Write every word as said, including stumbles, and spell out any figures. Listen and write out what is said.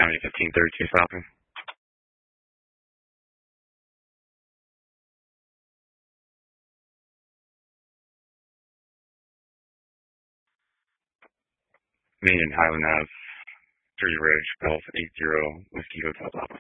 County fifteen thirty-two Falcon. Main and Highland Ave, three Ridge, Golf eight zero, Whiskey Hotel Papa.